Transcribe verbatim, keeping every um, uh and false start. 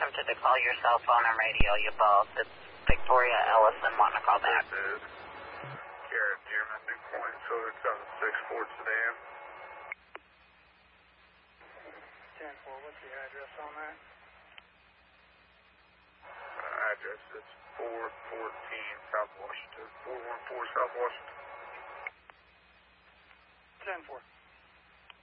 attempted to call your cell phone and radio, you both. It's Victoria Ellison wanting to call back. This is Garrett Dearman, New Point, Southern seven six Ford Sedan. ten four, what's the address on that? Uh, address is four fourteen South Washington, four one four South Washington. ten four.